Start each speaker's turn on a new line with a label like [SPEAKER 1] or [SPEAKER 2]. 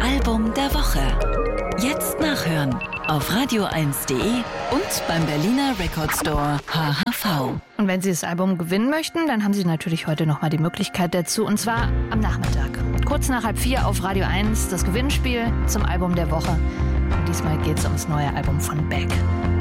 [SPEAKER 1] Album der Woche. Jetzt nachhören auf radio1.de und beim Berliner Record Store HHV.
[SPEAKER 2] Und wenn Sie das Album gewinnen möchten, dann haben Sie natürlich heute nochmal die Möglichkeit dazu, und zwar am Nachmittag. Kurz nach 3:30 auf Radio 1 das Gewinnspiel zum Album der Woche. Und diesmal geht es ums neue Album von Beck.